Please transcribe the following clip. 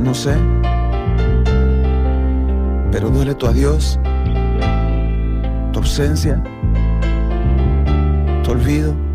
no sé, pero duele tu adiós, tu ausencia, tu olvido.